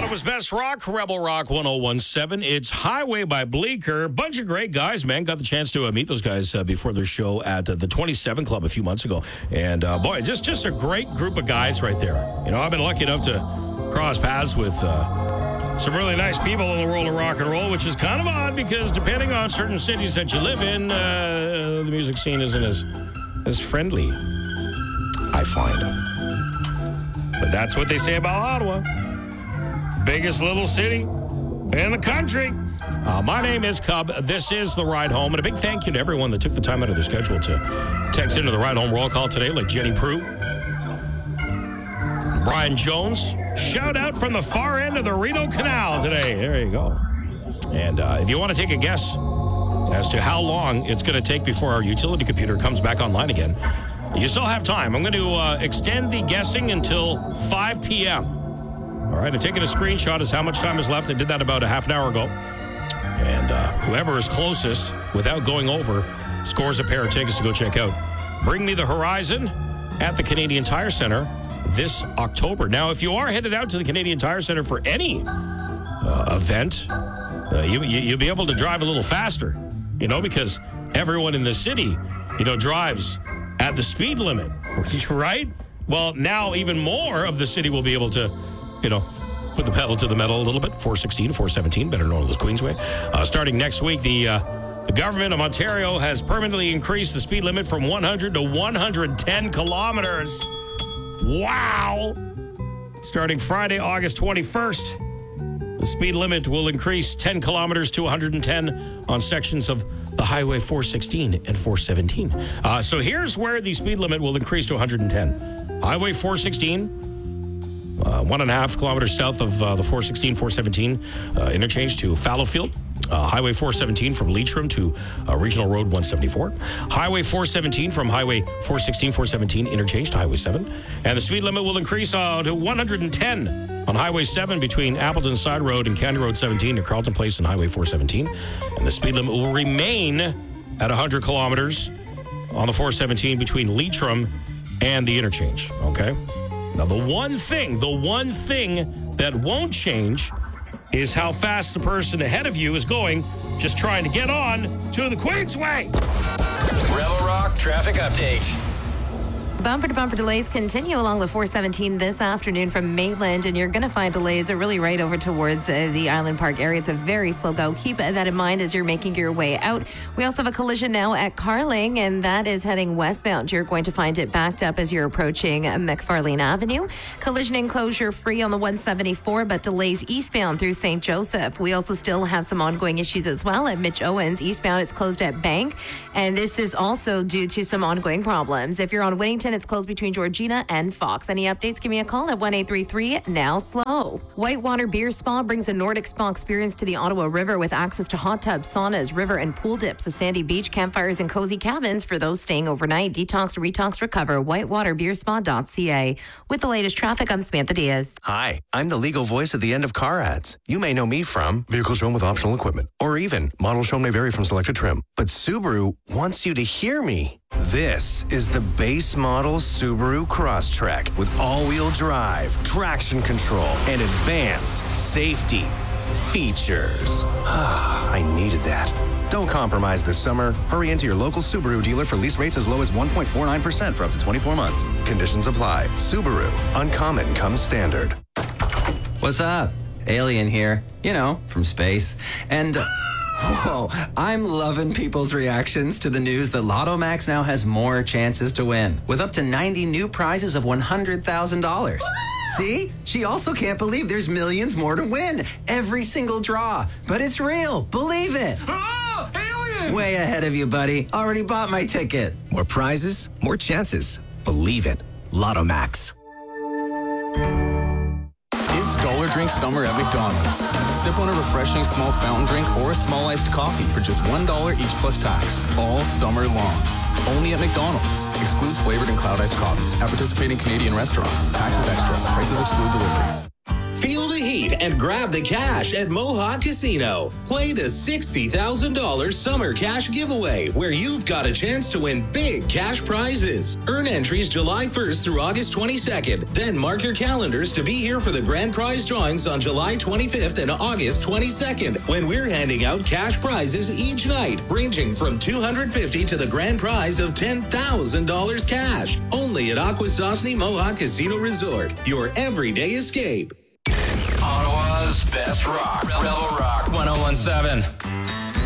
Manitoba's best rock, Rebel Rock 1017. It's Highway by Bleecker. Bunch of great guys, man. Got the chance to meet those guys before their show at the 27 Club a few months ago. And boy, just a great group of guys right there. You know, I've been lucky enough to cross paths with some really nice people in the world of rock and roll, which is kind of odd because depending on certain cities that you live in, the music scene isn't as friendly, I find. But that's what they say about Ottawa. Biggest little city in the country. My name is Cub. This is The Ride Home. And a big thank you to everyone that took the time out of their schedule to text into the Ride Home roll call today, like Jenny Prue, Brian Jones. Shout out from the far end of the Rideau Canal today. There you go. And if you want to take a guess as to how long it's going to take before our utility computer comes back online again, you still have time. I'm going to extend the guessing until 5 p.m. All right, I've taken a screenshot as how much time is left. I did that about a half an hour ago. And whoever is closest, without going over, scores a pair of tickets to go check out Bring Me the Horizon at the Canadian Tire Center this October. Now, if you are headed out to the Canadian Tire Center for any event, you'll be able to drive a little faster, you know, because everyone in the city, you know, drives at the speed limit, right? Well, now even more of the city will be able to, you know, put the pedal to the metal a little bit. 416, 417, better known as Queensway. Starting next week, the government of Ontario has permanently increased the speed limit from 100 to 110 kilometers. Wow! Starting Friday, August 21st, the speed limit will increase 10 kilometers to 110 on sections of the Highway 416 and 417. So here's where the speed limit will increase to 110. Highway 416, 1.5 kilometers south of the 416, 417 interchange to Fallowfield. Highway 417 from Leitrim to Regional Road 174. Highway 417 from Highway 416, 417 interchange to Highway 7. And the speed limit will increase to 110 on Highway 7 between Appleton Side Road and County Road 17 to Carleton Place and Highway 417. And the speed limit will remain at 100 kilometers on the 417 between Leitrim and the interchange, okay? Now, the one thing that won't change is how fast the person ahead of you is going, just trying to get on to the Queensway. Rebel Rock traffic update. Bumper-to-bumper delays continue along the 417 this afternoon from Maitland, and you're going to find delays really right over towards the Island Park area. It's a very slow go. Keep that in mind as you're making your way out. We also have a collision now at Carling, and that is heading westbound. You're going to find it backed up as you're approaching McFarlane Avenue. Collision enclosure free on the 174, but delays eastbound through St. Joseph. We also still have some ongoing issues as well at Mitch Owens. Eastbound, it's closed at Bank, and this is also due to some ongoing problems. If you're on Winnington, it's closed between Georgina and Fox. Any updates, give me a call at 1-833-NOW-SLOW. Whitewater Beer Spa brings a Nordic spa experience to the Ottawa River with access to hot tubs, saunas, river and pool dips, a sandy beach, campfires, and cozy cabins for those staying overnight. Detox, retox, recover. whitewaterbeerspa.ca. With the latest traffic, I'm Samantha Diaz. Hi, I'm the legal voice at the end of car ads. You may know me from vehicles shown with optional equipment, or even models shown may vary from selected trim. But Subaru wants you to hear me. This is the base model Subaru Crosstrek with all-wheel drive, traction control, and advanced safety features. I needed that. Don't compromise this summer. Hurry into your local Subaru dealer for lease rates as low as 1.49% for up to 24 months. Conditions apply. Subaru. Uncommon comes standard. What's up? Alien here. You know, from space. And... whoa, I'm loving people's reactions to the news that Lotto Max now has more chances to win, with up to 90 new prizes of $100,000. See? She also can't believe there's millions more to win. Every single draw. But it's real. Believe it. Oh, alien! Way ahead of you, buddy. Already bought my ticket. More prizes, more chances. Believe it. Lotto Max. It's Dollar Drink Summer at McDonald's. Sip on a refreshing small fountain drink or a small iced coffee for just $1 each plus tax, all summer long. Only at McDonald's. Excludes flavored and cloud iced coffees. At participating Canadian restaurants. Taxes extra. Prices exclude delivery. Feel the heat and grab the cash at Mohawk Casino. Play the $60,000 summer cash giveaway, where you've got a chance to win big cash prizes. Earn entries July 1st through August 22nd. Then mark your calendars to be here for the grand prize drawings on July 25th and August 22nd, when we're handing out cash prizes each night, ranging from $250 to the grand prize of $10,000 cash. Only at Akwesasne Mohawk Casino Resort, your everyday escape. Ottawa's best rock. Rebel Rock 101.7.